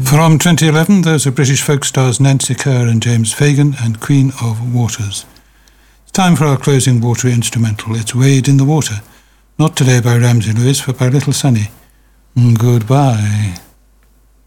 From 2011, those are British folk stars Nancy Kerr and James Fagan and Queen of Waters. It's time for our closing watery instrumental. It's Wade in the Water. Not today by Ramsey Lewis, but by Little Sunny. Goodbye.